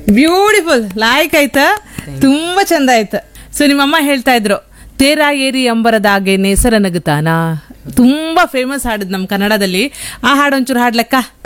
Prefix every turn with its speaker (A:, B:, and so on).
A: Beautiful, ಲಾಯ್ಕ್ ಆಯ್ತಾ, ತುಂಬಾ ಚಂದ ಆಯ್ತು. ಸೊ ನಿಮ್ಮಮ್ಮ ಹೇಳ್ತಾ ಇದ್ರು ತೇರ ಏರಿ ಅಂಬರದಾಗೆ ನೇಸರ ನಗುತ್ತಾನ, ತುಂಬಾ ಫೇಮಸ್ ಹಾಡಿದ್ ನಮ್ಮ ಕನ್ನಡದಲ್ಲಿ. ಆ ಹಾಡು ಒಂಚೂರು ಹಾಡ್ಲಕ್ಕ?